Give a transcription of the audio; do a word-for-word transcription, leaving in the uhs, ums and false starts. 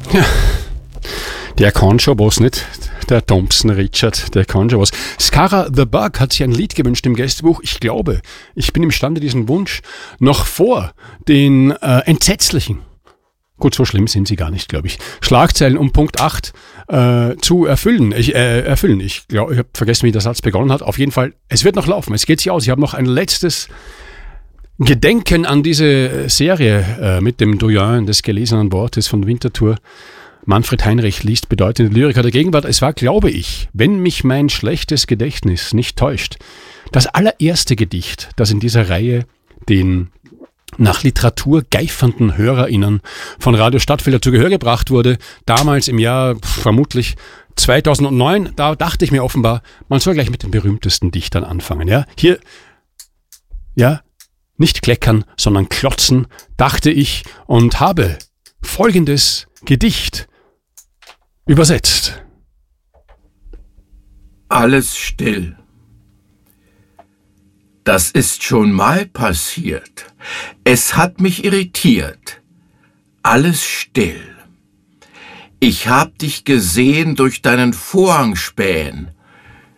Ja, der kann schon was, nicht? Der Thompson Richard, der kann schon was. Skara the Bug hat sich ein Lied gewünscht im Gästebuch. Ich glaube, ich bin imstande, diesen Wunsch noch vor den äh, entsetzlichen, gut, so schlimm sind sie gar nicht, glaube ich, Schlagzeilen um Punkt acht äh, zu erfüllen. Ich, äh, erfüllen. Ich, glaub, ich habe vergessen, wie der Satz begonnen hat. Auf jeden Fall, es wird noch laufen. Es geht sich aus. Ich habe noch ein letztes Gedenken an diese Serie äh, mit dem Doyen des gelesenen Wortes von Winterthur. Manfred Heinrich liest bedeutende Lyriker der Gegenwart. Es war, glaube ich, wenn mich mein schlechtes Gedächtnis nicht täuscht, das allererste Gedicht, das in dieser Reihe den nach Literatur geifernden HörerInnen von Radio Stadtfilter zu Gehör gebracht wurde. Damals im Jahr pf, vermutlich zweitausendneun, da dachte ich mir offenbar, man soll gleich mit den berühmtesten Dichtern anfangen. Ja, hier, ja, nicht kleckern, sondern klotzen, dachte ich und habe folgendes Gedicht übersetzt. Alles still. Das ist schon mal passiert. Es hat mich irritiert. Alles still. Ich hab dich gesehen durch deinen Vorhang spähen.